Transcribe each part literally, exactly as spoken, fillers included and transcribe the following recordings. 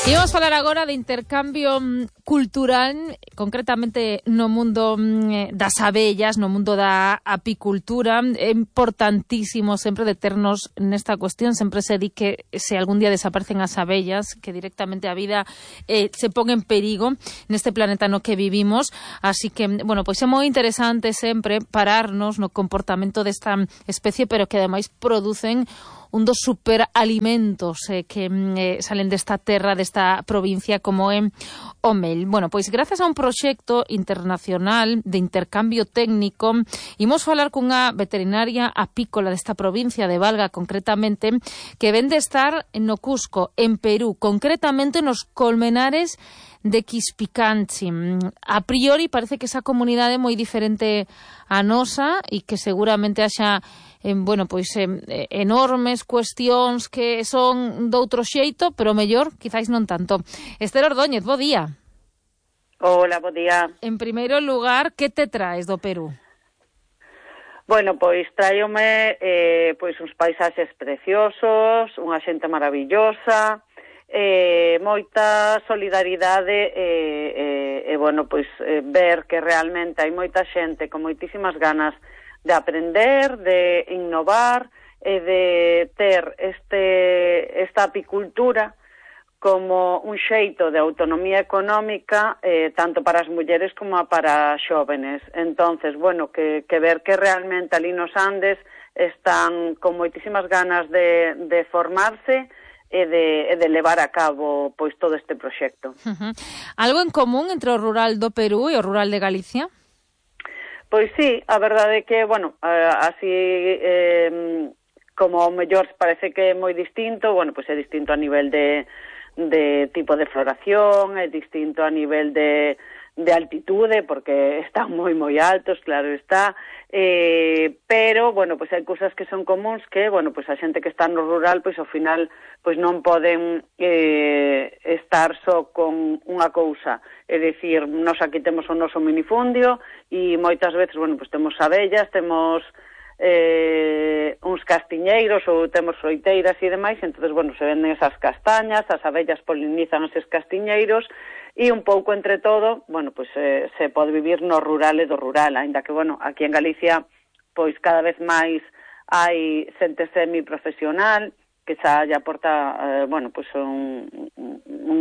Imos falar agora de intercambio cultural, concretamente no mundo das abellas, no mundo da apicultura. É importantísimo sempre deternos nesta cuestión. Sempre se di que se algún día desaparecen as abellas, que directamente a vida eh, se pon en perigo neste planeta no que vivimos. Así que, bueno, pois é moi interesante sempre pararnos no comportamento desta especie, pero que ademais producen un dos superalimentos eh, que eh, salen desta terra, desta provincia, como é o mel. Bueno, pois gracias a un proxecto internacional de intercambio técnico, imos falar cunha veterinaria apícola desta provincia de Valga, concretamente, que ven de estar no Cusco, en Perú, concretamente nos Colmenares de Quispicanchi. A priori parece que esa comunidade é moi diferente a nosa e que seguramente haxa eh, bueno, pois eh, enormes cuestións que son doutro xeito, pero mellor, quizáis non tanto. Esther Ordóñez, bo día. Hola, bo día. En primeiro lugar, que te traes do Perú? Bueno, pois traíome eh, pois uns paisaxes preciosos, unha xente maravillosa, eh, moita solidaridade e, eh, eh, bueno, pois eh, ver que realmente hai moita xente con moitísimas ganas de aprender, de innovar e de ter este esta apicultura como un xeito de autonomía económica eh, tanto para as mulleres como para as xóvenes. Entonces, bueno, que, que ver que realmente ali nos Andes están con moitísimas ganas de, de formarse e de, e de levar a cabo pois todo este proxecto. Uh-huh. Algo en común entre o rural do Perú e o rural de Galicia? Pois sí, a verdade é que, bueno, así eh, como o mellor parece que é moi distinto, bueno, pois é distinto a nivel de, de tipo de floración, é distinto a nivel de, de altitude, porque están moi moi altos, claro está, eh, pero, bueno, pois hai cousas que son comuns que, bueno, pois a xente que está no rural, pois ao final, pois non poden eh, estar só con unha cousa, é dicir, nós aquí temos o noso minifundio e moitas veces, bueno, pois temos abellas, temos eh, uns castiñeiros ou temos froiteiras e demais, entonces, bueno, se venden esas castañas, as abellas polinizan eses castiñeiros e un pouco entre todo, bueno, pois eh, se pode vivir no rural e do rural, aínda que, bueno, aquí en Galicia, pois cada vez máis hai xente semiprofesional que xa lle aporta, eh, bueno, pois un, un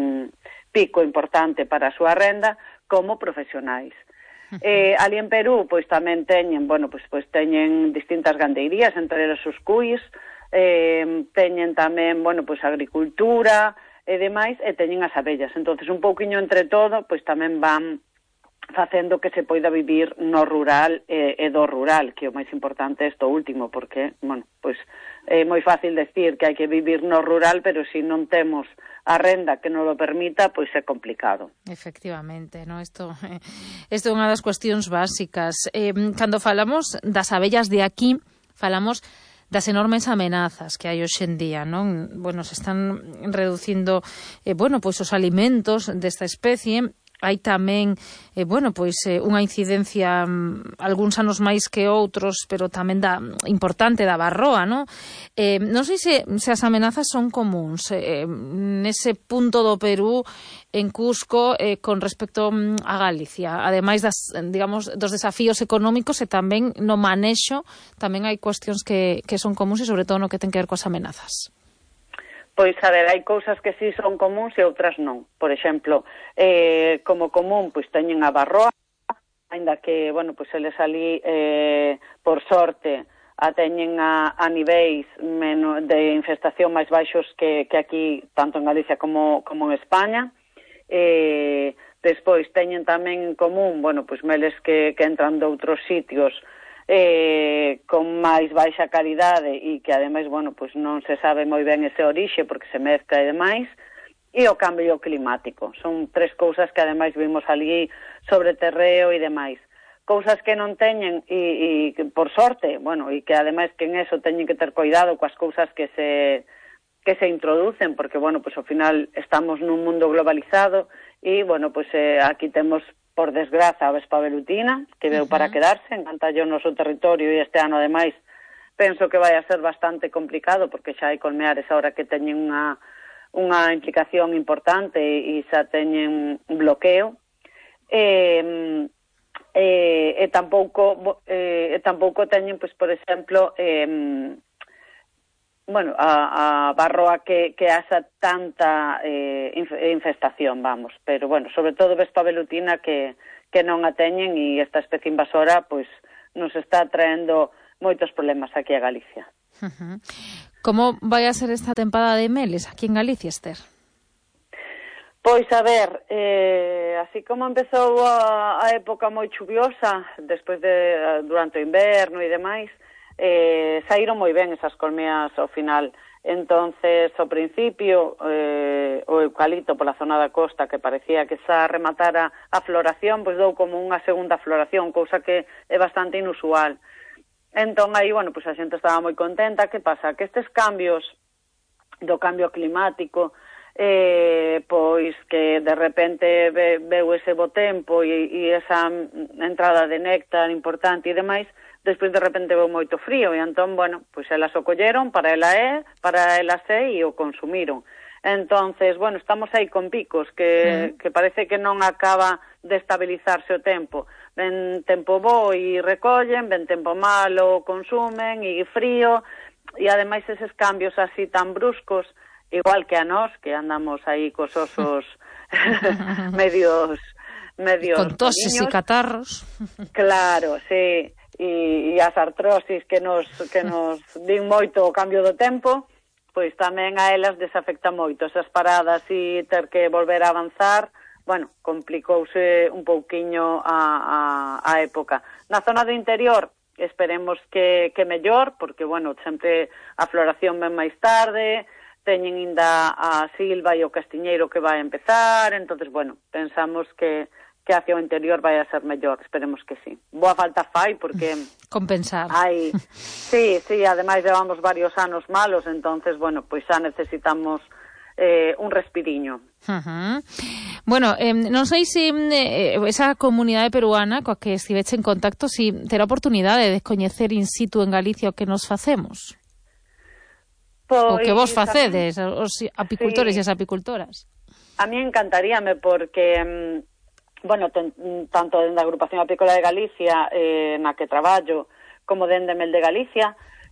pico importante para a súa renda como profesionais. Eh, ali en Perú, pois tamén teñen, bueno, pois, pois teñen distintas gandeirías, entre elas os cuís, eh, teñen tamén, bueno, pois agricultura e demais, e teñen as abellas. Entonces, un pouquiño entre todo, pois tamén van facendo que se poida vivir no rural e, e do rural, que o máis importante é isto último, porque, bueno, pois é moi fácil decir que hai que vivir no rural, pero se non temos a renda que non lo permita, pois é complicado. Efectivamente, no, isto isto é unha das cuestións básicas. Eh, cando falamos das abellas de aquí, falamos das enormes amenazas que hai hoxe en día, non? Bueno, se están reducindo, eh, bueno, pois os alimentos desta especie. Hai tamén, eh, bueno, pois eh, unha incidencia um, algúns anos máis que outros, pero tamén da importante da varroa, non? Eh, non sei se, se as amenazas son comuns eh, nese punto do Perú, en Cusco, eh, con respecto um, a Galicia, ademais das, digamos, dos desafíos económicos e tamén no manexo, tamén hai cuestións que, que son comuns e sobre todo no que ten que ver coas amenazas. Pois, a ver, hai cousas que sí son comuns e outras non. Por exemplo, eh, como común, pois teñen a varroa, ainda que, bueno, pois eles ali, eh, por sorte, a teñen a, a niveis menos de infestación máis baixos que, que aquí, tanto en Galicia como, como en España. Eh, despois teñen tamén en común, bueno, pois meles que, que entran de outros sitios, eh, con máis baixa calidade e que ademais, bueno, pois non se sabe moi ben ese orixe porque se mezcla e demais, e o cambio climático. Son tres cousas que ademais vimos ali sobre terreo e demais. Cousas que non teñen e, e por sorte, bueno, e que ademais que en eso teñen que ter cuidado coas cousas que se que se introducen, porque, bueno, pois ao final estamos nun mundo globalizado e, bueno, pois eh, aquí temos por desgraza, a vespa velutina, que veu uh-huh. para quedarse, encanta yo no seu territorio e este ano, ademais, penso que vai a ser bastante complicado, porque xa hai colmeares ahora que teñen unha unha implicación importante e xa teñen bloqueo. E, e, e tampouco e, e tampouco teñen, pois, por exemplo, eh, bueno, a, a barroa que, que haxa tanta eh, infestación, vamos, pero, bueno, sobre todo Vespa velutina que, que non a teñen, e esta especie invasora, pois, nos está traendo moitos problemas aquí a Galicia. Uh-huh. Como vai a ser esta tempada de meles aquí en Galicia, Esther? Pois, a ver, eh, así como empezou a, a época moi chuviosa, despois de, durante o inverno e demais, eh, saíron moi ben esas colmeas ao final. Entonces, ao principio, eh, o eucalipto pola zona da costa, que parecía que xa rematara a floración, pois dou como unha segunda floración, cousa que é bastante inusual. Entón, aí, bueno, pois a xente estaba moi contenta. Que pasa? Que estes cambios do cambio climático, eh, pois que de repente ve, veu ese bo tempo e, e esa entrada de néctar importante e demais, despois de repente veu moito frío e entón, bueno, pois elas o colleron para ela é, para elas é e o consumiron. Entonces, bueno, estamos aí con picos que, mm. que parece que non acaba de estabilizarse o tempo. Ven tempo bo e recollen, ven tempo malo, consumen e frío, e ademais eses cambios así tan bruscos, igual que a nós, que andamos aí cos osos medios medios con toses e catarros. Claro, sí, e, e as artrosis que nos que nos din moito o cambio do tempo, pois tamén a elas desafecta moito esas paradas e ter que volver a avanzar. Bueno, complicouse un pouquiño a, a, a época. Na zona do interior esperemos que, que mellor, porque, bueno, sempre a floración ven máis tarde, teñen ainda a silva e o castiñeiro que vai a empezar, entonces, bueno, pensamos que, que hacia o interior vai a ser mellor, esperemos que sí. Boa falta fai, porque... Compensar. Hai, sí, sí, ademais levamos varios anos malos, entonces, bueno, pois xa necesitamos eh, un respiriño. Uh-huh. Bueno, eh, non sei se eh, esa comunidade peruana coa que estiveche en contacto, si terá oportunidade de coñecer in situ en Galicia o que nos facemos. Pois, o que vos facedes, tamén, os apicultores sí, e as apicultoras. A mí encantaríame porque, bueno, ten, tanto dende a Agrupación Apícola de Galicia, eh, na que traballo, como dende Mel de Galicia,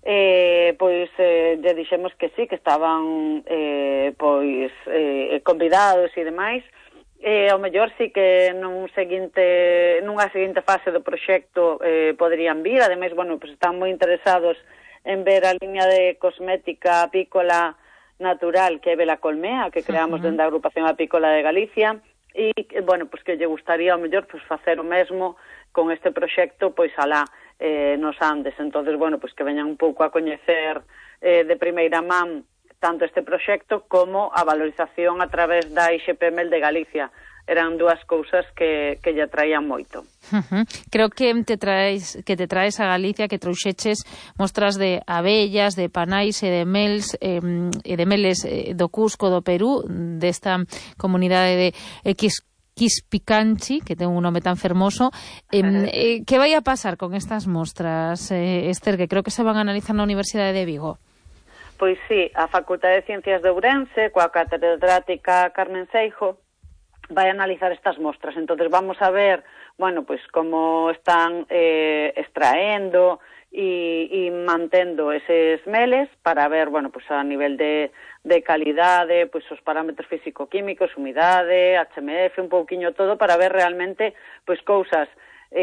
eh, pois eh, lle dixemos que sí, que estaban eh, pois eh, convidados e demais. Eh, ao mellor sí que nun seguinte, nunha seguinte fase do proxecto eh, poderían vir, ademais, bueno, pois están moi interesados en ver a liña de cosmética apícola natural que é Bela Colmea, que creamos uh-huh. dentro da Agrupación Apícola de Galicia, e, bueno, pues que lle gustaría ao mellor pues, facer o mesmo con este proxecto, pois alá eh, nos Andes. Entonces, bueno, pues que veñan un pouco a coñecer eh, de primeira man tanto este proxecto como a valorización a través da I X P Mel de Galicia. Eran dúas cousas que, que lle traían moito. Uh-huh. Creo que te traes que te traes a Galicia, que trouxeches mostras de abellas, de panais e de mels eh, e de meles eh, do Cusco, do Perú, desta comunidade de X Quispicanchi, que ten un nome tan fermoso. Eh, eh, que vai a pasar con estas mostras, eh, Esther, que creo que se van a analizar na Universidade de Vigo? Pois sí, a Facultade de Ciencias de Ourense, coa catedrática Carmen Seijo, vai a analizar estas mostras. Entonces vamos a ver, bueno, pues como están eh, extraendo e, e mantendo eses meles para ver, bueno, pues a nivel de, de calidade, pues os parámetros físico-químicos, humidade, H M F, un pouquiño todo, para ver realmente, pues cousas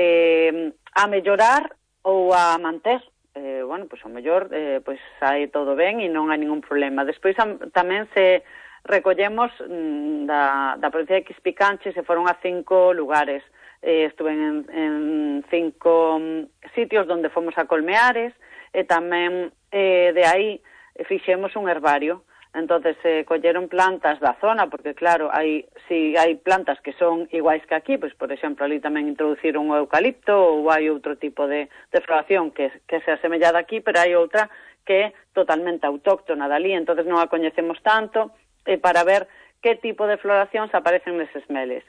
eh, a mellorar ou a manter. Eh, bueno, pues o mellor, eh, pues hai todo ben e non hai ningún problema. Despois a, tamén se recollemos mm, da, da provincia de Quispicanchi, se foron a cinco lugares. Eh, estuve en, en cinco um, sitios donde fomos a colmeares e tamén eh, de aí fixemos un herbario. Entonces se eh, colleron plantas da zona, porque claro, hai, si hai plantas que son iguais que aquí, pois por exemplo ali tamén introduciron o eucalipto ou hai outro tipo de, de floración que, que se asemellada aquí, pero hai outra que é totalmente autóctona dali, entonces non a coñecemos tanto, e para ver que tipo de floracións aparecen neses meles.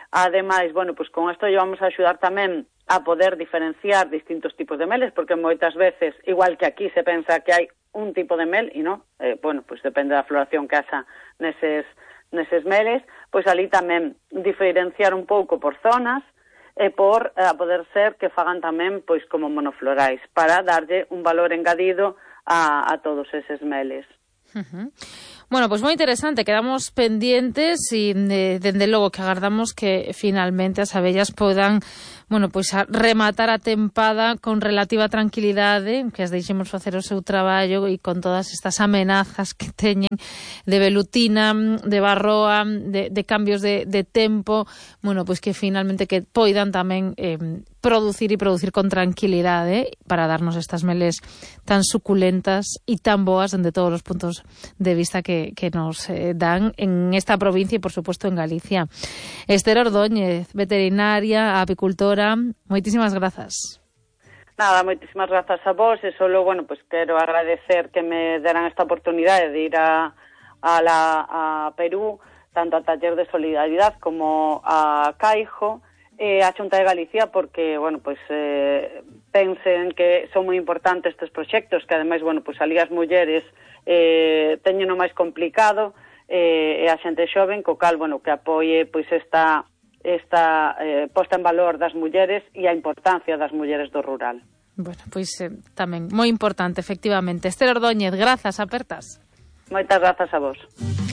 Ademais, bueno, pois con isto vamos a axudar tamén a poder diferenciar distintos tipos de meles, porque moitas veces, igual que aquí se pensa que hai un tipo de mel, e non, eh, bueno, pois depende da floración que haxa neses, neses meles, pois ali tamén diferenciar un pouco por zonas, e por a poder ser que fagan tamén pois como monoflorais, para darlle un valor engadido a, a todos eses meles. Uh-huh. Bueno, pues moi interesante, quedamos pendientes e de, dende logo que agardamos que finalmente as abellas podan, bueno, pois a rematar a tempada con relativa tranquilidade, que as deixemos facer o seu traballo e con todas estas amenazas que teñen de velutina, de barroa, de, de cambios de, de tempo, bueno, pois que finalmente que poidan tamén eh, producir e producir con tranquilidade para darnos estas meles tan suculentas e tan boas dende todos os puntos de vista que, que nos eh, dan en esta provincia e, por supuesto, en Galicia. Esther Ordóñez, veterinaria, apicultora, moitísimas grazas. Nada, moitísimas grazas a vos e solo, bueno, pues quero agradecer que me deran esta oportunidade de ir a, a, la, a Perú, tanto a Taller de Solidaridade como a Caijo, eh, a Xunta de Galicia, porque, bueno, pues eh, pensen que son moi importantes estes proxectos, que ademais, bueno, pues ali as mulleres eh, teñen o máis complicado, eh, e a xente xoven, co cal, bueno, que apoie pois esta, esta eh, posta en valor das mulleres e a importancia das mulleres do rural. Bueno, pois eh, tamén moi importante, efectivamente. Esther Ordóñez, grazas, apertas. Moitas grazas a vos.